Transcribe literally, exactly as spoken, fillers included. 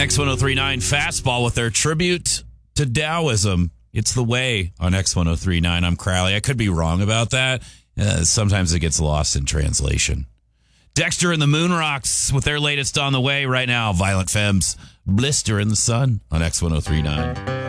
X ten thirty-nine Fastball with their tribute to Taoism. It's the way on X ten thirty-nine. I'm Crowley. I could be wrong about that. Uh, sometimes it gets lost in translation. Dexter and the Moon Rocks with their latest on the way right now. Violent Femmes, Blister in the Sun on X ten thirty-nine.